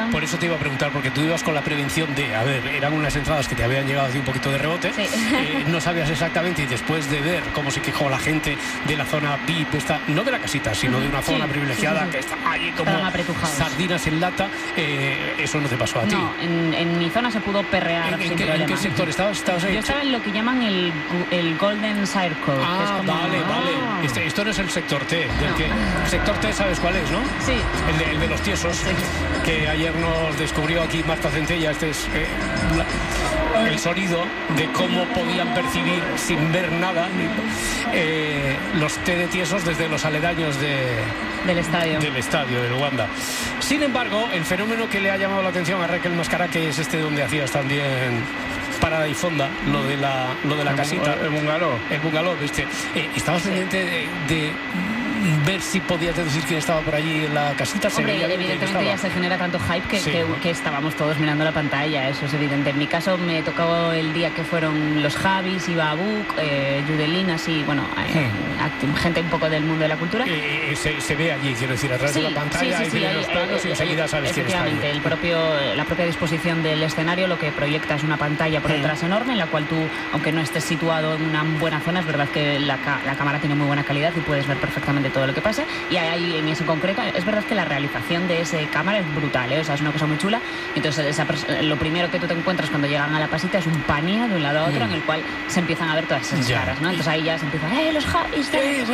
Por eso te iba a preguntar, porque tú ibas con la prevención de, a ver, eran unas entradas que te habían llegado así un poquito de rebote, sí. No sabías exactamente, y después de ver cómo se quejó la gente de la zona VIP, no de la casita, sino de una zona privilegiada, que está ahí como sardinas en lata, eso no te pasó a ti. No, en mi zona se pudo perrear sin problema. ¿En qué sector estabas? Yo estaba en lo que llaman el Golden Circle. Ah, que es como... vale. Esto no es el sector T. El sector T, ¿sabes cuál es, no? Sí. El de los tiesos, sí. Que ayer nos descubrió aquí Marta Centella. Este es el sonido de cómo podían percibir sin ver nada los T de tiesos desde los aledaños del estadio del Wanda. Sin embargo, el fenómeno que le ha llamado la atención a Raquel Mascara, que es este donde hacías también parada y fonda, lo de la casita, el bungalow, ¿viste? Estabas pendiente de ver si podías deducir quién estaba por allí en la casita. Hombre, evidentemente ya se genera tanto hype que estábamos todos mirando la pantalla, eso es evidente. En mi caso me tocó el día que fueron los Javis, Iba Abuk, Judelín, así, bueno, gente un poco del mundo de la cultura. Se ve allí, quiero decir, atrás de la pantalla, ahí vienen los planos y enseguida sabes quién está allí. Efectivamente, la propia disposición del escenario lo que proyecta es una pantalla por detrás enorme, en la cual tú, aunque no estés situado en una buena zona, es verdad que la cámara tiene muy buena calidad y puedes ver perfectamente todo lo que pasa, y ahí en ese concreto es verdad que la realización de ese cámara es brutal, o sea, es una cosa muy chula. Entonces lo primero que tú te encuentras cuando llegan a la pasita es un paneo de un lado a otro en el cual se empiezan a ver todas esas caras, ¿no? Entonces ahí ya se empieza, los Javis,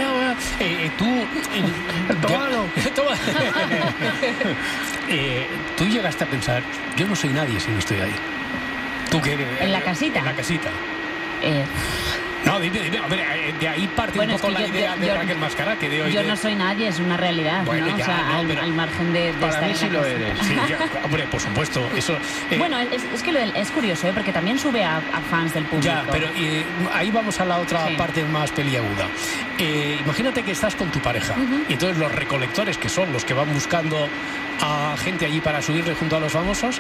tú llegaste a pensar, yo no soy nadie si no estoy ahí. ¿Tú qué eres? ¿En la casita? En la casita. No, dime, a ver, de ahí parte un poco la idea de Raquel Mascara, que de hoy... Yo no soy nadie, es una realidad, bueno, ¿no? Ya, o sea, al margen de para estar mí sí lo eres. Sí, hombre, por supuesto, eso... Bueno, es que es curioso, porque también sube a fans del público. Ya, pero ahí vamos a la otra parte más peliaguda. Imagínate que estás con tu pareja, y entonces los recolectores, que son los que van buscando a gente allí para subirle junto a los famosos,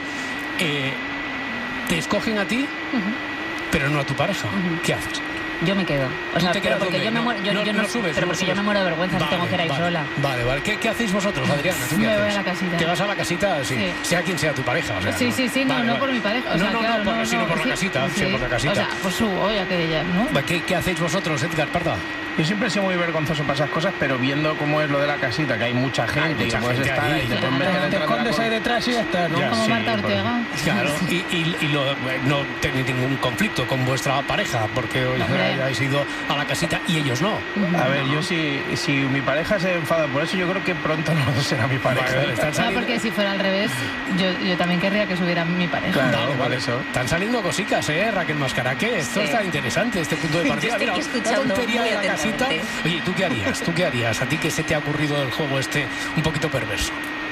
te escogen a ti, pero no a tu pareja. ¿Qué haces? Yo me quedo. O sea, pero porque yo me muero, yo me muero de vergüenza si tengo que ir ahí sola. Vale. ¿Qué hacéis vosotros, Adriana? Me voy a la casita. ¿Te vas a la casita? Sí. Sea quien sea tu pareja. O sea, sí, no por mi pareja. O sea, sino por la casita. Sí, por la casita. O sea, pues subo, ya que ya, ¿no? ¿Qué hacéis vosotros, Edgar Parda? Yo siempre he sido muy vergonzoso para esas cosas, pero viendo cómo es lo de la casita, que hay mucha gente, que puedes estar ahí, te pueden meter te escondes ahí detrás y ya está, ¿no? Como Marta Ortega. Claro, y no tenéis ningún conflicto con vuestra pareja, porque hoy habéis ido a la casita y ellos no. A ver, yo si mi pareja se enfada por eso, yo creo que pronto no será mi pareja. Porque si fuera al revés, yo también querría que subiera mi pareja. Claro, vale, eso. Están saliendo cositas, Raquel Mascara, que esto está interesante, este punto de partida. Mira, una tontería de la casita. Oye, ¿tú qué harías? ¿A ti qué se te ha ocurrido del juego este un poquito perverso?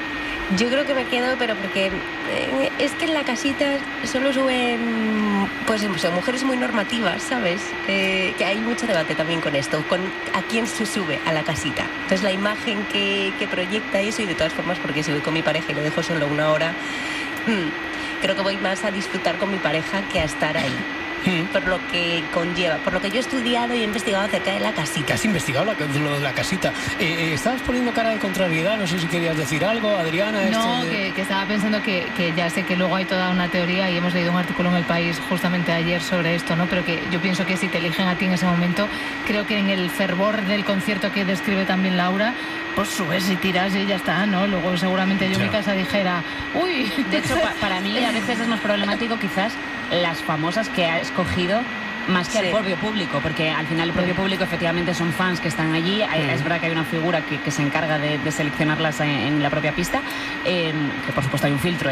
Yo creo que me quedo, pero porque es que en la casita solo suben, pues son mujeres muy normativas, ¿sabes? Que hay mucho debate también con esto, con a quién se sube a la casita. Entonces la imagen que proyecta eso, y de todas formas, porque si voy con mi pareja y lo dejo solo una hora, creo que voy más a disfrutar con mi pareja que a estar ahí. Por lo que conlleva, por lo que yo he estudiado y he investigado acerca de la casita. ¿Qué has investigado lo de la casita? Estabas poniendo cara de contrariedad, no sé si querías decir algo, Adriana. No, que estaba pensando que ya sé que luego hay toda una teoría y hemos leído un artículo en El País justamente ayer sobre esto, ¿no? Pero que yo pienso que si te eligen a ti en ese momento, creo que en el fervor del concierto que describe también Laura, pues subes y tiras y ya está, ¿no? Luego seguramente yo en mi casa dijera, uy. De hecho, para mí a veces es más problemático quizás las famosas que ha escogido más que al propio público, porque al final el propio público efectivamente son fans que están allí. Es verdad que hay una figura que se encarga de seleccionarlas en la propia pista, que por supuesto hay un filtro,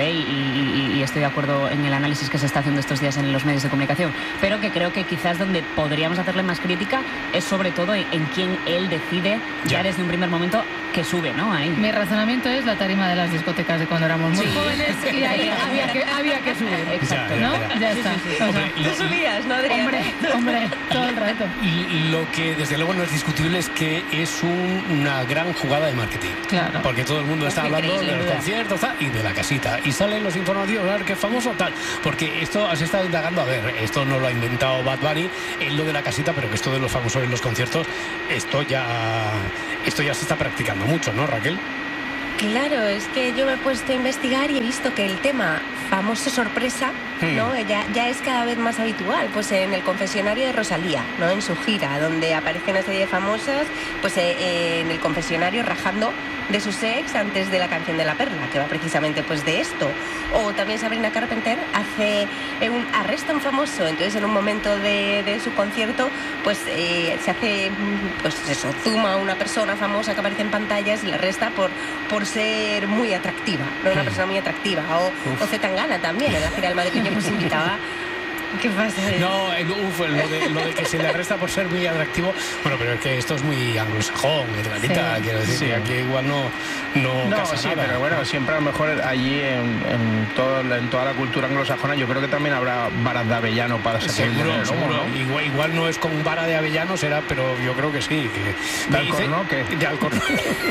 y estoy de acuerdo en el análisis que se está haciendo estos días en los medios de comunicación, pero que creo que quizás donde podríamos hacerle más crítica es sobre todo en quién él decide ya desde un primer momento que sube, ¿no? Ahí. Mi razonamiento es la tarima de las discotecas de cuando éramos muy jóvenes, y ahí había que subir. Exacto. ¿No? Ya está. ¿Tú subías, no, Adriana? Hombre, todo el rato. Lo que desde luego no es discutible es que es una gran jugada de marketing. Claro. Porque todo el mundo está hablando de los conciertos y de la casita. Y salen los informativos, a ver qué famoso tal. Porque esto has estado indagando, a ver, esto no lo ha inventado Bad Bunny, en lo de la casita, pero que esto de los famosos en los conciertos, esto ya se está practicando mucho, ¿no, Raquel? Claro, es que yo me he puesto a investigar y he visto que el tema famoso sorpresa, ¿no? Ya es cada vez más habitual, pues en el confesionario de Rosalía, ¿no? En su gira, donde aparece una serie de famosas, pues en el confesionario rajando de sus ex antes de la canción de La Perla, que va precisamente pues de esto. O también Sabrina Carpenter arresta a un famoso, entonces en un momento de su concierto pues se hace pues eso, zoom a una persona famosa que aparece en pantallas y la arresta por ser muy atractiva, ¿no? Una persona muy atractiva. O Zetangana también, en la gira del madrileño pues invitaba. ¿Qué pasa? No, lo de que se le arresta por ser muy atractivo. Bueno, pero es que esto es muy anglosajón, Edgarita, quiero decir, que aquí igual no casa sí, nada. pero bueno, siempre a lo mejor allí en toda la cultura anglosajona yo creo que también habrá varas de avellano para sacar seguro, el seguro. ¿no? Igual no es con vara de avellano, será, pero yo creo que sí. ¿De Alcornó qué? De Alcornó.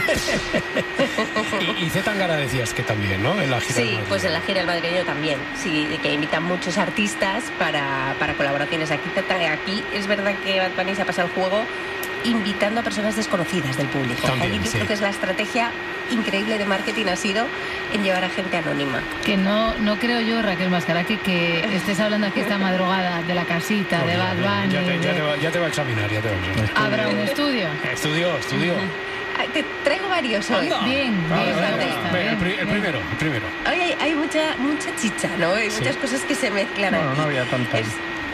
y Zetangana decías que también, ¿no? En la gira sí, pues en la gira del madrileño también. Sí, que invitan muchos artistas para colaboraciones. Aquí es verdad que Bad Bunny se ha pasado el juego invitando a personas desconocidas del público. También, aquí yo creo que es la estrategia increíble de marketing ha sido en llevar a gente anónima. Que no creo yo, Raquel Mascara, que estés hablando aquí esta madrugada de la casita, de Bad Bunny. Ya te va a examinar, ¿Habrá un estudio? Estudio. Te traigo varios hoy. Bien. El primero. Hoy hay mucha chicha, ¿no? Hay muchas cosas que se mezclan aquí. No había tanta. Es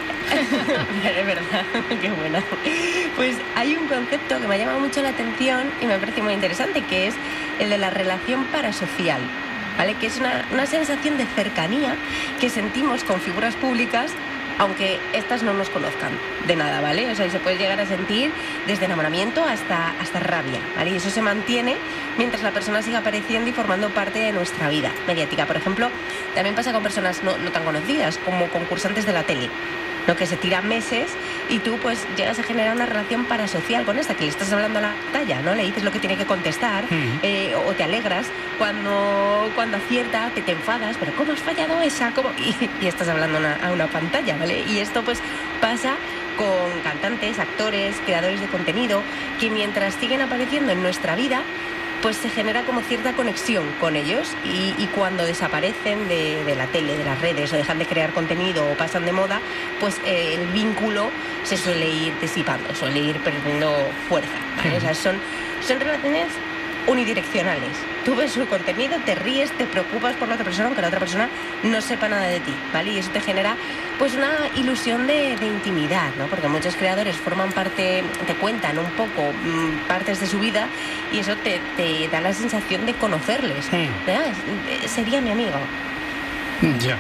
verdad, qué buena. Pues hay un concepto que me ha llamado mucho la atención y me parece muy interesante, que es el de la relación parasocial, ¿vale? Que es una sensación de cercanía que sentimos con figuras públicas, aunque estas no nos conozcan de nada, ¿vale? O sea, se puede llegar a sentir desde enamoramiento hasta rabia, ¿vale? Y eso se mantiene mientras la persona siga apareciendo y formando parte de nuestra vida mediática. Por ejemplo, también pasa con personas no tan conocidas, como concursantes de la tele, ¿no? Que se tiran meses y tú pues llegas a generar una relación parasocial con esta, que le estás hablando a la pantalla, ¿no? Le dices lo que tiene que contestar, o te alegras cuando acierta, te enfadas, pero ¿cómo has fallado esa? ¿Cómo? Y estás hablando a una pantalla, ¿vale? Y esto pues pasa con cantantes, actores, creadores de contenido, que mientras siguen apareciendo en nuestra vida, pues se genera como cierta conexión con ellos y cuando desaparecen de la tele, de las redes, o dejan de crear contenido o pasan de moda, pues el vínculo se suele ir disipando, suele ir perdiendo fuerza, ¿vale? O sea, son relaciones unidireccionales. Tú ves su contenido, te ríes, te preocupas por la otra persona, aunque la otra persona no sepa nada de ti, ¿vale? Y eso te genera pues una ilusión de intimidad, ¿no? Porque muchos creadores forman parte, te cuentan un poco partes de su vida y eso te da la sensación de conocerles. Sería mi amigo. Ya.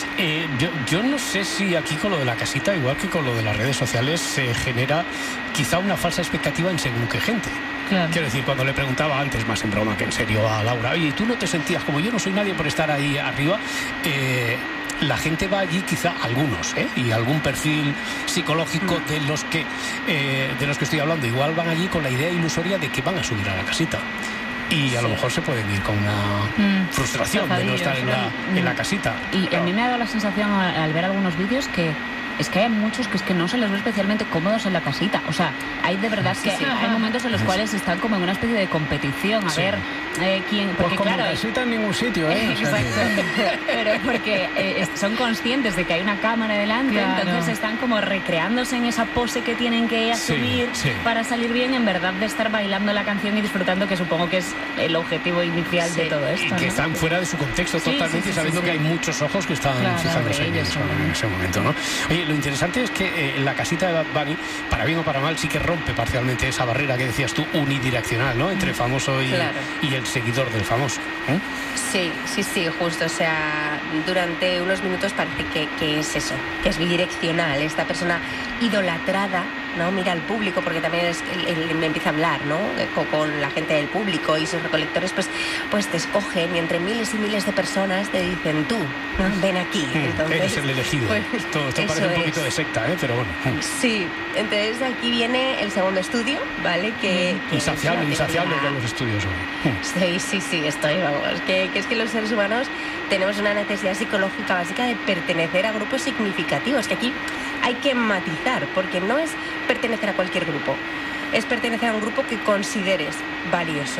Yo no sé si aquí con lo de la casita, igual que con lo de las redes sociales, se genera quizá una falsa expectativa en según qué gente. Claro. Quiero decir, cuando le preguntaba antes, más en broma que en serio, a Laura, oye, ¿tú no te sentías como yo no soy nadie por estar ahí arriba? La gente va allí, quizá algunos, y algún perfil psicológico de los que estoy hablando, igual van allí con la idea ilusoria de que van a subir a la casita. Y a lo mejor se pueden ir con una frustración de no estar en la casita. Y a mí me ha dado la sensación al ver algunos vídeos que es que hay muchos que es que no se les ve especialmente cómodos en la casita. O sea, hay de verdad que hay momentos en los cuales están como en una especie de competición a ver quién... Porque pues como claro, casita en ningún sitio, Exacto. Pero porque son conscientes de que hay una cámara delante, claro. Entonces están como recreándose en esa pose que tienen que asumir para salir bien, en verdad, de estar bailando la canción y disfrutando, que supongo que es el objetivo inicial de todo esto. Y que están fuera de su contexto totalmente, sabiendo que hay muchos ojos que están fijándose en ese momento, ¿no? Oye, lo interesante es que en la casita de Bad Bunny, para bien o para mal, sí que rompe parcialmente esa barrera que decías tú, unidireccional, ¿no? Entre famoso y el seguidor del famoso. Sí, justo. O sea, durante unos minutos parece que es eso, que es bidireccional. Esta persona idolatrada, ¿no? Mira al público, porque también él empieza a hablar, ¿no? Con la gente del público, y sus recolectores pues te escogen, y entre miles y miles de personas te dicen, tú, ¿no? Ven aquí. Entonces, eres el elegido. Pues, esto parece un poquito de secta, pero bueno. Sí, entonces aquí viene el segundo estudio, ¿vale? Insaciable con los estudios hoy. Sí, vamos. Que es que los seres humanos tenemos una necesidad psicológica básica de pertenecer a grupos significativos, que aquí hay que matizar, porque no es pertenecer a cualquier grupo, es pertenecer a un grupo que consideres valioso,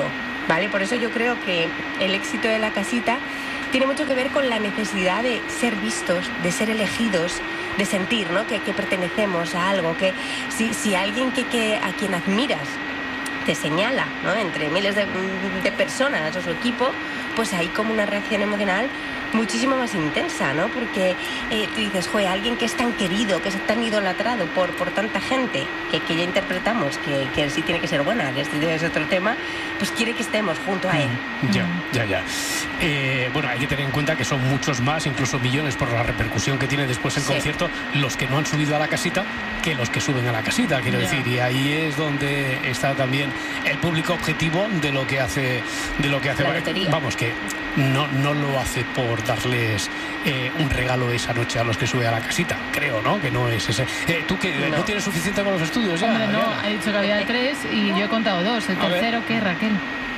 ¿vale? Por eso yo creo que el éxito de la casita tiene mucho que ver con la necesidad de ser vistos, de ser elegidos, de sentir, ¿no? que pertenecemos a algo, que si alguien a quien admiras te señala, ¿no? Entre miles de personas o su equipo, pues hay como una reacción emocional muchísimo más intensa, ¿no? Porque tú dices, joder, alguien que es tan querido, que es tan idolatrado por tanta gente, que ya interpretamos que sí tiene que ser buena, que este es otro tema, pues quiere que estemos junto a él. Ya. Bueno, hay que tener en cuenta que son muchos más, incluso millones, por la repercusión que tiene después el concierto, los que no han subido a la casita que los que suben a la casita, quiero decir, y ahí es donde está también el público objetivo de lo que hace vamos, que no lo hace por darles un regalo esa noche a los que sube a la casita, creo, ¿no? Que no es ese. ¿Tú que no tienes suficiente con los estudios ya? Hombre, no, ya. he dicho que había 3 y yo he contado 2. El tercero, ¿qué, Raquel?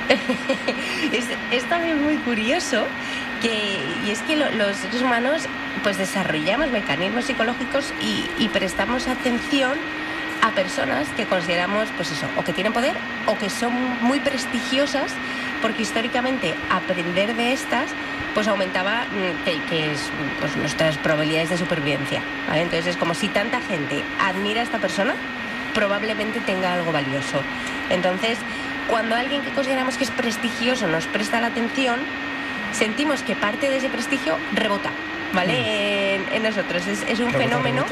Es también muy curioso y es que los seres humanos pues desarrollamos mecanismos psicológicos y prestamos atención a personas que consideramos, pues eso, o que tienen poder o que son muy prestigiosas, porque históricamente aprender de estas pues aumentaba pues nuestras probabilidades de supervivencia, ¿vale? Entonces es como si tanta gente admira a esta persona, probablemente tenga algo valioso. Entonces, cuando alguien que consideramos que es prestigioso nos presta la atención, sentimos que parte de ese prestigio rebota, ¿vale? En nosotros. Es un fenómeno.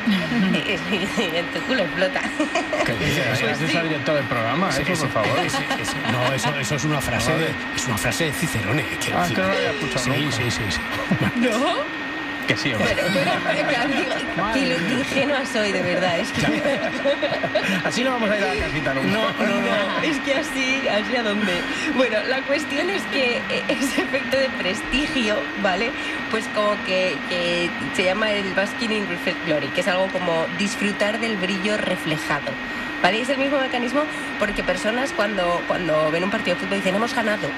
En tu culo explota. Eso es el director del programa, por favor. No, eso es una frase de Cicerone. Que no lo había escuchado nunca. Sí. ¿No? Que sí, hombre. Pero qué ingenua soy, de verdad. Es que... Así no vamos a ir a la casita nunca. No. Es que así a dónde. Bueno, la cuestión es que ese efecto de prestigio, ¿vale? Pues como que se llama el basking in reflected glory, que es algo como disfrutar del brillo reflejado, ¿vale? Es el mismo mecanismo porque personas cuando ven un partido de fútbol dicen, hemos ganado.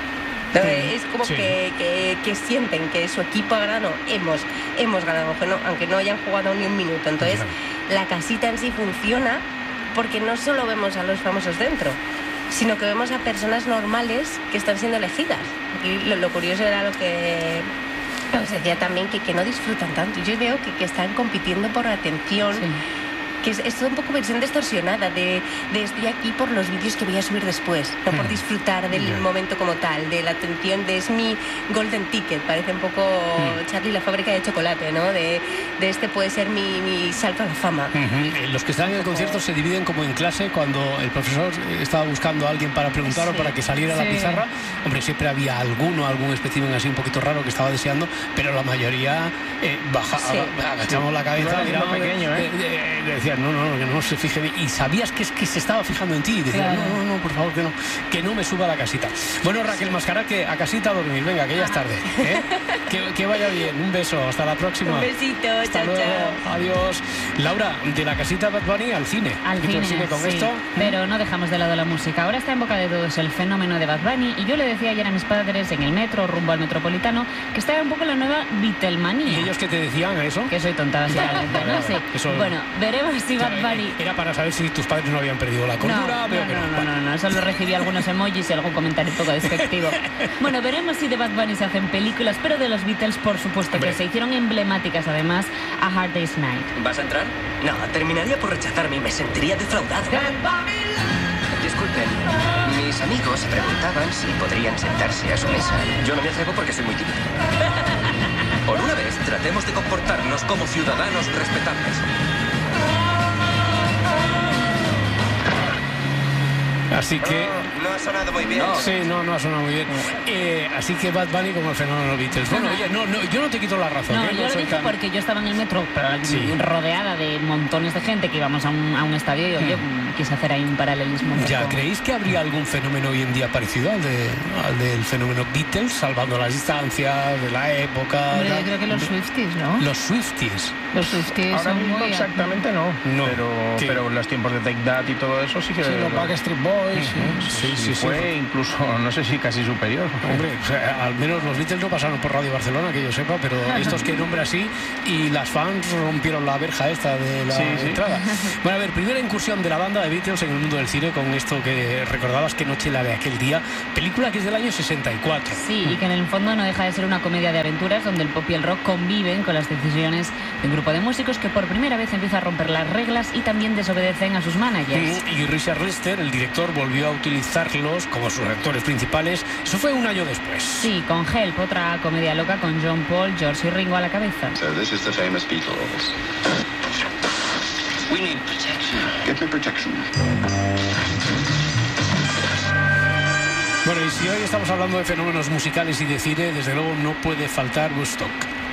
Es como que sienten que su equipo ha ganado, hemos ganado, aunque no hayan jugado ni un minuto. Entonces, la casita en sí funciona porque no solo vemos a los famosos dentro, sino que vemos a personas normales que están siendo elegidas. Y lo curioso era lo que se decía también, que no disfrutan tanto. Yo veo que están compitiendo por atención. Sí. Que es un poco versión distorsionada de estoy aquí por los vídeos que voy a subir después, no por disfrutar del momento como tal, de la atención, de es mi golden ticket, parece un poco Charlie la fábrica de chocolate, ¿no? De este puede ser mi salto a la fama. Los que están en el concierto se dividen como en clase cuando el profesor estaba buscando a alguien para preguntar o para que saliera la pizarra. Hombre, siempre había algún espécimen así un poquito raro que estaba deseando, pero la mayoría agachamos la cabeza, miramos pequeño, decía, no, que no se fije. Y sabías que se estaba fijando en ti y decía, no, por favor, que no me suba a la casita. Bueno, Raquel Mascará, que a casita a dormir, venga, que ya es tarde, ¿eh? que vaya bien, un beso, hasta la próxima. Un besito, hasta chao, luego. chao. Adiós. Laura, de la casita Bad Bunny al cine. Al cine con esto. Pero no dejamos de lado la música. Ahora está en boca de todos el fenómeno de Bad Bunny, y yo le decía ayer a mis padres en el metro, rumbo al Metropolitano, que estaba un poco la nueva Beatlemanía. ¿Y ellos qué te decían a eso? Que soy tonta, básicamente, ¿no? Sí. Eso... Bueno, veremos si Bad Bunny... Era para saber si tus padres no habían perdido la cordura. No, solo recibí algunos emojis y algún comentario un poco despectivo. Bueno, veremos si de Bad Bunny se hacen películas, pero de los Beatles, por supuesto, que se hicieron emblemáticas, además, a Hard Day's Night. ¿Vas a entrar? No, terminaría por rechazarme y me sentiría defraudado. Disculpen, mis amigos preguntaban si podrían sentarse a su mesa. Yo no me atrevo porque soy muy tímido. Por una vez, tratemos de comportarnos como ciudadanos respetables. Así que... No ha sonado muy bien. Sí, no ha sonado muy bien. Así que Bad Bunny como el fenómeno Beatles. Bueno, oye, yo no te quito la razón. No, yo lo dije porque yo estaba en el metro rodeada de montones de gente que íbamos a un estadio y yo quise hacer ahí un paralelismo. Ya, ¿creéis que habría algún fenómeno hoy en día parecido al del fenómeno Beatles, salvando las distancias de la época? Hombre, yo creo que los Swifties, ¿no? Los Swifties. Los Swifties ahora mismo muy... exactamente no. Pero los tiempos de Take That y todo eso sí que... Sí, los Backstreet Boys. Sí. fue incluso, no sé si casi superior. Hombre, o sea, al menos los Beatles no pasaron por Radio Barcelona, que yo sepa, pero estos que nombra así, y las fans rompieron la verja esta de la entrada. Bueno, a ver, primera incursión de la banda de Beatles en el mundo del cine con esto que recordabas, Qué noche la de aquel día, película que es del año 64. Sí, y que en el fondo no deja de ser una comedia de aventuras donde el pop y el rock conviven con las decisiones de un grupo de músicos que por primera vez empieza a romper las reglas y también desobedecen a sus managers. Y Richard Lester, el director, volvió a utilizarlos como sus actores principales. Eso fue un año después. Sí, con Help, otra comedia loca con John Paul, George y Ringo a la cabeza. So this is the famous Beatles. We need protection. Get me protection. Bueno, y si hoy estamos hablando de fenómenos musicales y de cine, desde luego no puede faltar Woodstock.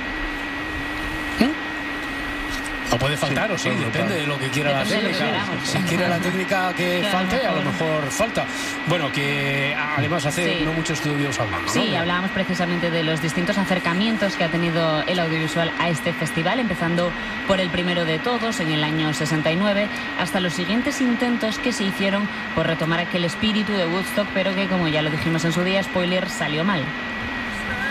O puede faltar, o sí, depende de lo que quiera la técnica. Si quiere la técnica que falte, a lo mejor falta. Bueno, que además hace no mucho estuvimos hablando, ¿no? Sí, hablábamos precisamente de los distintos acercamientos que ha tenido el audiovisual a este festival, empezando por el primero de todos, en el año 69, hasta los siguientes intentos que se hicieron por retomar aquel espíritu de Woodstock, pero que, como ya lo dijimos en su día, spoiler, salió mal.